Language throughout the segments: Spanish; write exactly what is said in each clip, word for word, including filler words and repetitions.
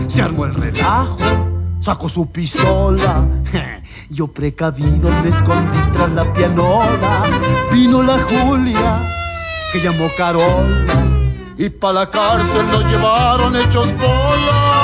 Se armó el relajo, sacó su pistola. Yo precavido me escondí tras la pianola. Vino la Julia, que llamó Carola, y pa' la cárcel nos llevaron hechos bola.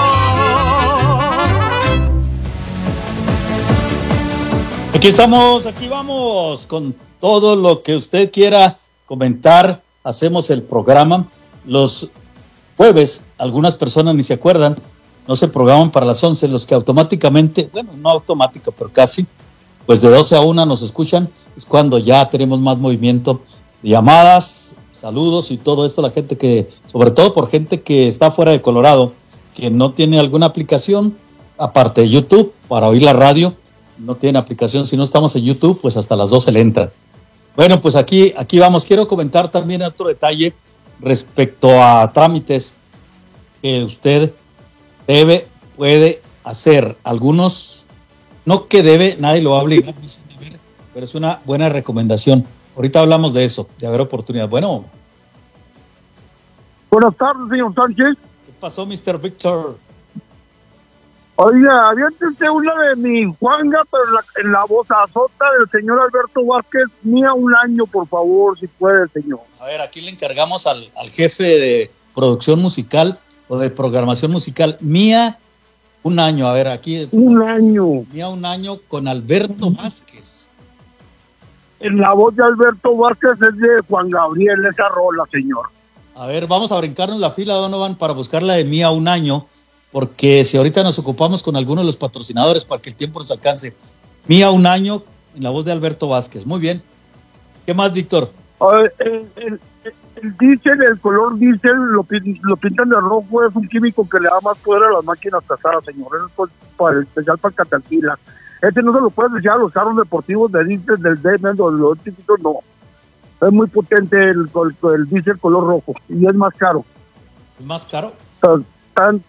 Aquí estamos, aquí vamos, con todo lo que usted quiera comentar. Hacemos el programa los jueves, algunas personas ni se acuerdan, no se programan para las once, los que automáticamente, bueno, no automático, pero casi, pues de doce a una nos escuchan, es cuando ya tenemos más movimiento de llamadas, saludos y todo esto, la gente que, sobre todo por gente que está fuera de Colorado, que no tiene alguna aplicación, aparte de YouTube, para oír la radio, no tiene aplicación, si no estamos en YouTube, pues hasta las doce le entran. Bueno, pues aquí, aquí vamos. Quiero comentar también otro detalle respecto a trámites que usted debe, puede hacer. Algunos, no que debe, nadie lo va a obligar, no es un deber, pero es una buena recomendación. Ahorita hablamos de eso, de haber oportunidad. Bueno. Buenas tardes, señor Sánchez. ¿Qué pasó, mister Víctor? Oiga, aviéntese una de mi Juanga, pero en la, en la voz azota del señor Alberto Vázquez, mía un año, por favor, si puede, señor. A ver, aquí le encargamos al, al jefe de producción musical o de programación musical, mía un año. A ver, aquí. Un año. Mía un año con Alberto Vázquez. En la voz de Alberto Vázquez es de Juan Gabriel, esa rola, señor. A ver, vamos a brincarnos la fila, Donovan, para buscar la de mía un año. Porque si ahorita nos ocupamos con algunos de los patrocinadores para que el tiempo nos alcance. Mía un año en la voz de Alberto Vázquez. Muy bien. ¿Qué más, Víctor? Uh, el, el, el diésel, el color diésel, lo, lo pintan de rojo, es un químico que le da más poder a las máquinas casadas, señor. Es para, especial para Caterpillar. Este no se lo puedes decir a los carros deportivos de diésel, del D M, los, los chiquitos, no. Es muy potente el, el, el diésel color rojo y es más caro. ¿Es más caro? Tan, tan,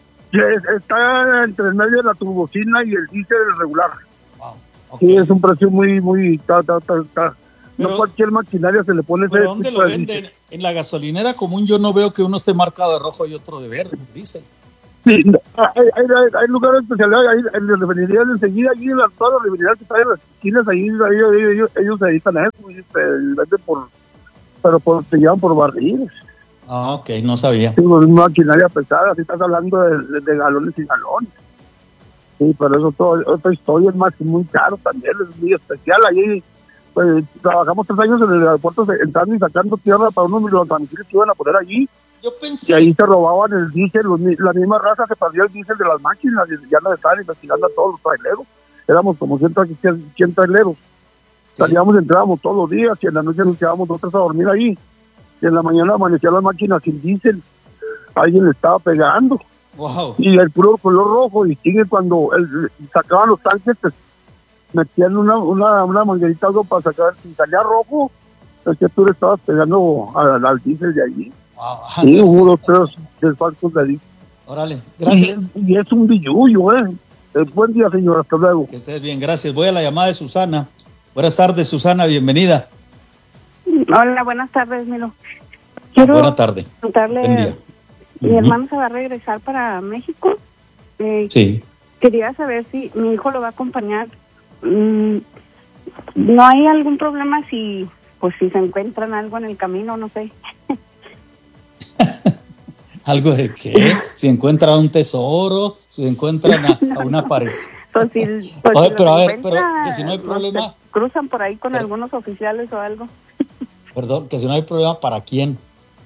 Está entre el medio de la turbocina y el diésel regular. Wow, okay. Sí, es un precio muy, muy... Ta, ta, ta, ta. Pero, no cualquier maquinaria se le pone... ¿Pero dónde lo venden? En la gasolinera común yo no veo que uno esté marcado de rojo y otro de verde, diésel. Sí, hay, hay, hay lugares especiales, hay, en las refinerías enseguida, allí en las, todas las refinerías que están en las esquinas, ahí, ahí ellos, ellos, ellos se dedican a eso, y se venden por... Pero por, se llevan por barriles. Ah, ok, no sabía. Sí, pues maquinaria pesada, si estás hablando de, de, de galones y galones. Sí, pero eso todo, otra historia es más muy caro también, es muy especial. Allí pues, trabajamos tres años en el aeropuerto entrando y sacando tierra para unos de los domicilios que iban a poner allí. Yo pensé... Y ahí se robaban el diésel, los, la misma raza se perdió el diésel de las máquinas y ya nos estaban investigando a todos los traileros. Éramos como cien, cien traileros. Sí. Salíamos y entrábamos todos los días y en la noche nos quedábamos nosotros a dormir ahí. Y en la mañana amanecían las máquinas sin diésel, alguien le estaba pegando. Wow. Y el puro color rojo, y sigue cuando el, sacaban los tanques, pues, metían una, una, una manguerita algo para sacar, si salía rojo, es que tú le estabas pegando al, al diésel de allí. Wow. Sí, hubo dos, tres desfalcos de allí. Órale, gracias. Y, y es un billullo, ¿eh? eh. Buen día, señor, hasta luego. Que estés bien, gracias. Voy a la llamada de Susana. Buenas tardes, Susana, bienvenida. Hola, buenas tardes, Milo. Quiero Buenas tardes. preguntarle, mi uh-huh. hermano se va a regresar para México. Eh, sí. Quería saber si mi hijo lo va a acompañar. Mm, ¿No hay algún problema si, pues, si se encuentran algo en el camino, no sé? ¿Algo de qué? Si encuentran un tesoro, si encuentran a, a una pareja. Pues si, pues Oye, si pero a ver, pero que si no hay problema... No sé, cruzan por ahí con pero, algunos oficiales o algo. Perdón, que si no hay problema, ¿para quién?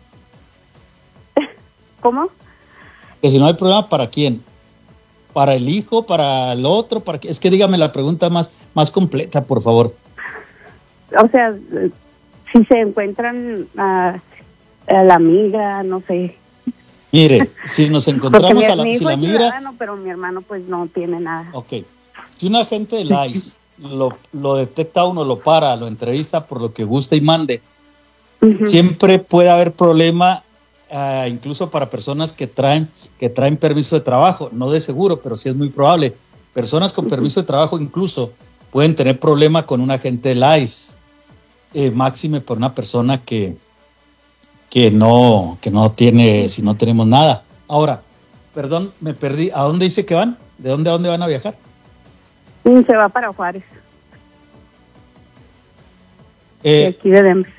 ¿Cómo? Que si no hay problema, ¿para quién? ¿Para el hijo? ¿Para el otro? ¿Para qué? Es que dígame la pregunta más, más completa, por favor. O sea, si se encuentran a, a la amiga, no sé. Mire, si nos encontramos mi, a la, mi si hijo la es migra... ciudadano, pero mi hermano pues no tiene nada. Ok. Si un agente del I C E lo, lo detecta uno, lo para, lo entrevista por lo que guste y mande, uh-huh. siempre puede haber problema, uh, incluso para personas que traen, que traen permiso de trabajo, no de seguro, pero sí es muy probable. Personas con permiso de trabajo incluso pueden tener problema con un agente del I C E, eh, máxime por una persona que, que, no, que no tiene, si no tenemos nada. Ahora, perdón, me perdí. ¿A dónde dice que van? ¿De dónde a dónde van a viajar? Se va para Juárez. Eh, de aquí de Denver.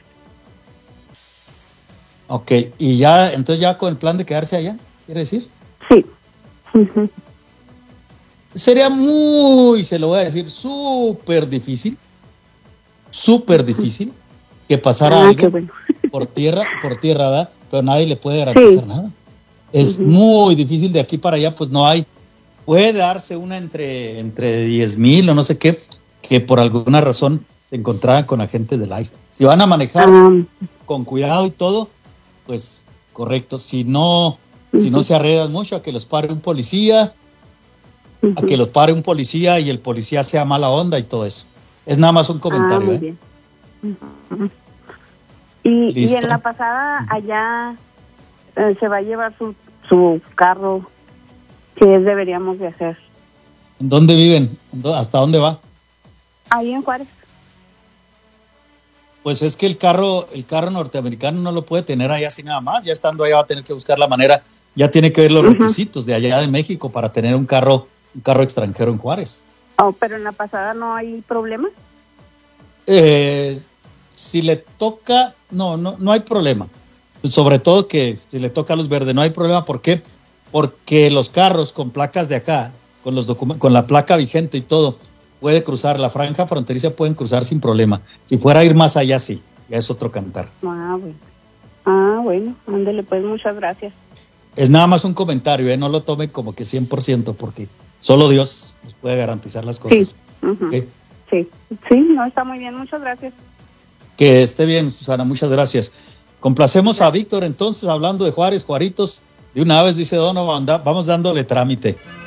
Ok, y ya, entonces ya con el plan de quedarse allá, ¿quiere decir? Sí. Uh-huh. Sería muy, se lo voy a decir, súper difícil, súper difícil que pasara ah, algo bueno. por tierra, por tierra, ¿verdad? Pero nadie le puede garantizar sí. nada. Es uh-huh. muy difícil, de aquí para allá, pues no hay, puede darse una entre, entre diez mil o no sé qué, que por alguna razón se encontraran con agentes del I C E. Si van a manejar um, con cuidado y todo, pues correcto. Si no, uh-huh. si no se arriesgan mucho a que los pare un policía, uh-huh. a que los pare un policía y el policía sea mala onda y todo eso. Es nada más un comentario. Ah, muy ¿eh? bien. Uh-huh. y, y en la pasada allá eh, se va a llevar su, su carro. ¿Qué deberíamos de hacer? ¿En dónde viven? ¿Hasta dónde va? Ahí en Juárez. Pues es que el carro, el carro norteamericano no lo puede tener allá así nada más. Ya estando allá va a tener que buscar la manera. Ya tiene que ver los uh-huh. requisitos de allá de México para tener un carro, un carro extranjero en Juárez. Oh, pero en la pasada no hay problema. Eh, si le toca, no, no, no hay problema. Sobre todo que si le toca luz verde, no hay problema. ¿Por qué? Porque los carros con placas de acá, con los documentos, con la placa vigente y todo, puede cruzar la franja fronteriza, pueden cruzar sin problema. Si fuera a ir más allá, sí, ya es otro cantar. Ah, bueno. Ah, bueno, ándele pues, muchas gracias. Es nada más un comentario, ¿eh? No lo tome como que cien por ciento, porque solo Dios nos puede garantizar las cosas. Sí, uh-huh. ¿Okay? sí, sí, no, está muy bien, muchas gracias. Que esté bien, Susana, muchas gracias. Complacemos gracias. A Víctor, entonces, hablando de Juárez, Juaritos, de una vez, dice Donovan, vamos dándole trámite.